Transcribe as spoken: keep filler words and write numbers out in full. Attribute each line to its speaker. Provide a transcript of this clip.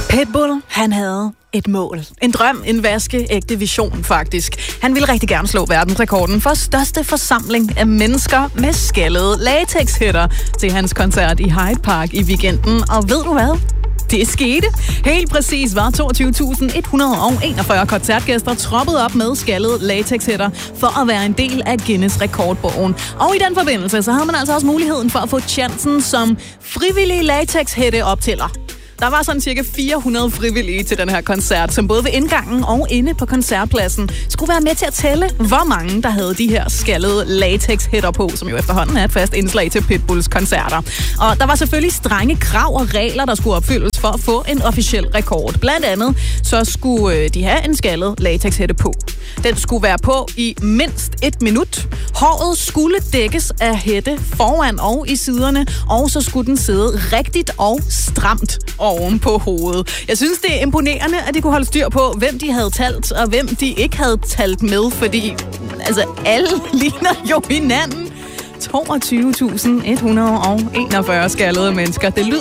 Speaker 1: Pitbull, han havde et mål. En drøm, en vaskeægte vision faktisk. Han ville rigtig gerne slå verdensrekorden for største forsamling af mennesker med skaldede latexhætter til hans koncert i Hyde Park i weekenden. Og ved du hvad? Det skete. Helt præcis var toogtyve tusind et hundrede enogfyrre koncertgæster troppet op med skaldede latexhætter for at være en del af Guinness rekordbogen. Og i den forbindelse, så havde man altså også muligheden for at få chancen som frivillig latexhætte optæller. Der var sådan cirka fire hundrede frivillige til den her koncert, som både ved indgangen og inde på koncertpladsen skulle være med til at tælle, hvor mange der havde de her skaldede latexhætter på, som jo efterhånden er et fast indslag til Pitbulls koncerter. Og der var selvfølgelig strenge krav og regler, der skulle opfyldes for at få en officiel rekord. Blandt andet så skulle de have en skaldet latexhætte på. Den skulle være på i mindst et minut. Håret skulle dækkes af hætte foran og i siderne, og så skulle den sidde rigtigt og stramt oven på hovedet. Jeg synes, det er imponerende, at de kunne holde styr på, hvem de havde talt, og hvem de ikke havde talt med, fordi altså, alle ligner jo hinanden. toogtyve tusind et hundrede enogfyrre skaldede mennesker. Det lyder